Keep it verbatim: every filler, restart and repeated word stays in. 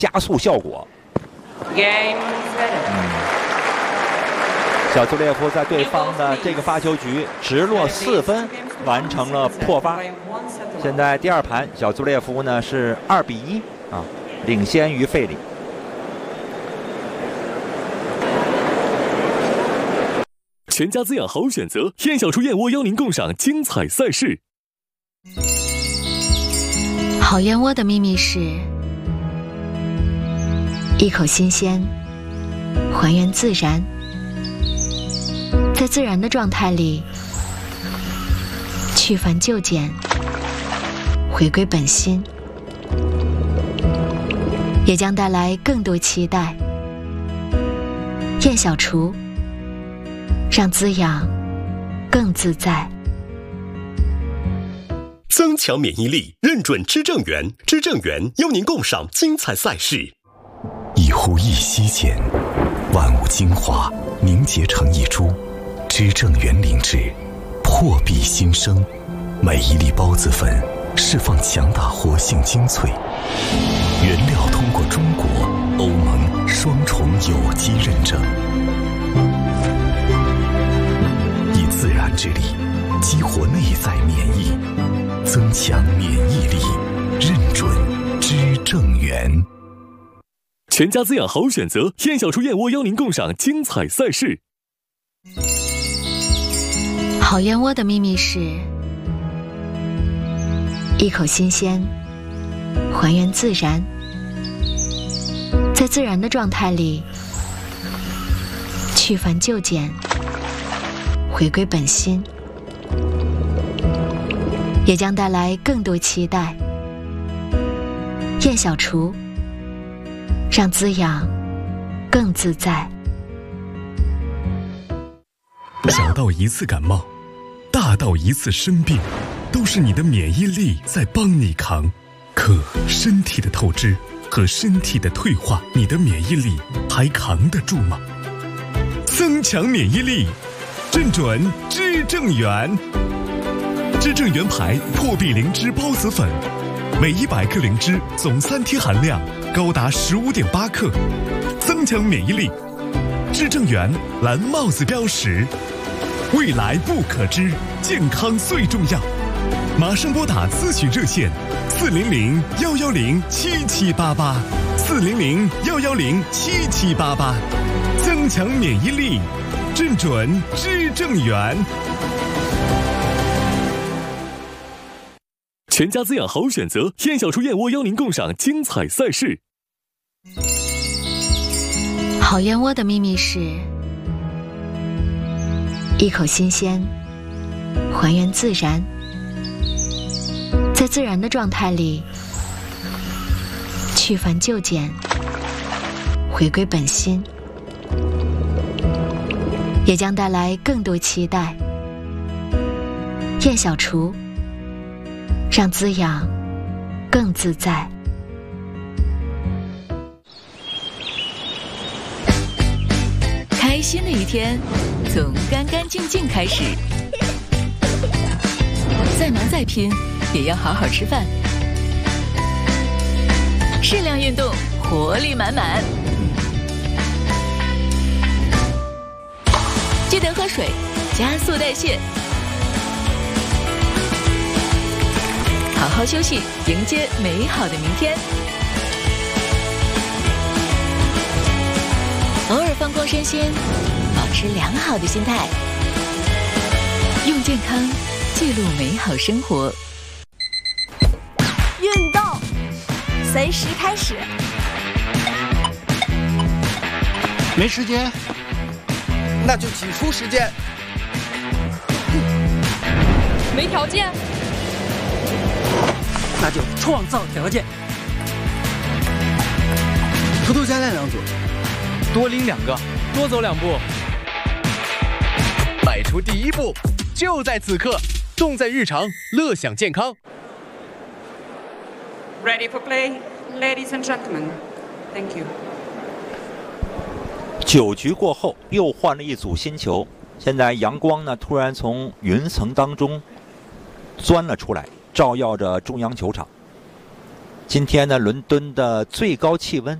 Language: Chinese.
加速效果。 嗯， 小苏列夫在对方的这个发球局直落四分，完成了破发。现在第二盘，小苏列夫呢是二比一啊，领先于费里。 全家滋养好选择，燕小厨燕窝邀您共赏精彩赛事。 好燕窝的秘密是一口新鲜，还原自然，在自然的状态里去繁就简，回归本心，也将带来更多期待。燕小厨，让滋养更自在。 增强免疫力，认准知正源，知正源邀您共赏精彩赛事。 一呼一吸间，万物精华凝结成一株，知正源灵芝，破壁新生。每一粒孢子粉释放强大活性精粹，原料通过中国、欧盟双重有机认证，以自然之力激活内在免疫，增强免疫力，认准知正源。 全家滋养好选择，燕小厨燕窝邀您共赏精彩赛事。 好燕窝的秘密是一口新鲜，还原自然，在自然的状态里去繁就简，回归本心，也将带来更多期待。燕小厨，让滋养更自在。 小到一次感冒，大到一次生病，都是你的免疫力在帮你扛。可身体的透支和身体的退化，你的免疫力还扛得住吗？增强免疫力，认准知正源。知正源牌破壁灵芝孢子粉，每一百克灵芝总三天含量高达十五点八克，增强免疫力。知正源蓝帽子标识，未来不可知，健康最重要。马上拨打咨询热线四零零幺幺零七七八八，四零零幺幺零七七八八，增强免疫力，认准知正源。 全家滋养好选择，燕小厨燕窝邀您共赏精彩赛事。 好燕窝的秘密是一口新鲜，还原自然，在自然的状态里去繁就简，回归本心，也将带来更多期待。燕小厨，让滋养更自在。 开心的一天从干干净净开始，再忙再拼也要好好吃饭，适量运动，活力满满。记得喝水，加速代谢。好好休息，迎接美好的明天。偶尔放光身心，保持良好的心态，用健康记录美好生活。 运动随时开始。 没时间，那就挤出时间。 没条件， 那就创造条件。偷偷加练两组， 多拎两个，多走两步。迈出第一步，就在此刻，动在日常，乐享健康。 Ready for play, ladies and gentlemen. Thank you. 九局过后，又换了一组新球。现在阳光呢，突然从云层当中钻了出来，照耀着中央球场。 今天呢，伦敦的最高气温